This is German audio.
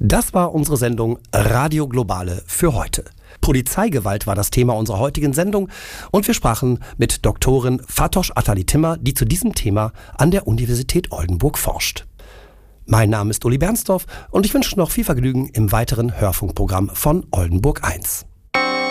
Das war unsere Sendung Radio Globale für heute. Polizeigewalt war das Thema unserer heutigen Sendung und wir sprachen mit Doktorin Fatoş Atali-Timmer, die zu diesem Thema an der Universität Oldenburg forscht. Mein Name ist Uli Bernsdorf und ich wünsche noch viel Vergnügen im weiteren Hörfunkprogramm von Oldenburg 1.